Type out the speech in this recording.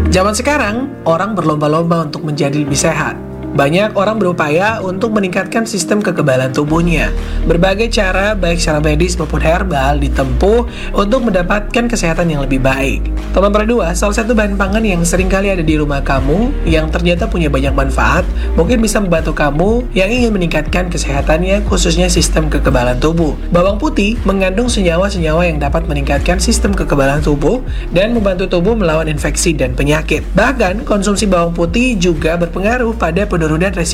Zaman sekarang, orang berlomba-lomba untuk menjadi lebih sehat. Banyak orang berupaya untuk meningkatkan sistem kekebalan tubuhnya. Berbagai cara, baik secara medis maupun herbal, ditempuh untuk mendapatkan kesehatan yang lebih baik. Teman berdua, salah satu bahan pangan yang seringkali ada di rumah kamu, yang ternyata punya banyak manfaat, mungkin bisa membantu kamu yang ingin meningkatkan kesehatannya, khususnya sistem kekebalan tubuh. Bawang putih mengandung senyawa-senyawa yang dapat meningkatkan sistem kekebalan tubuh dan membantu tubuh melawan infeksi dan penyakit. Bahkan, konsumsi bawang putih juga berpengaruh pada penurunan resiko